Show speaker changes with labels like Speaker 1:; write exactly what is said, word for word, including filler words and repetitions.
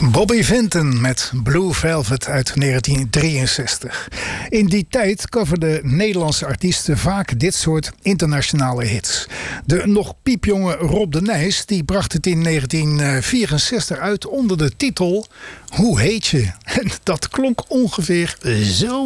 Speaker 1: Bobby Vinton met Blue Velvet uit negentien drieënzestig. In die tijd coverden Nederlandse artiesten vaak dit soort internationale hits. De nog piepjonge Rob de Nijs die bracht het in negentien vierenzestig uit onder de titel Hoe heet je? En dat klonk ongeveer zo.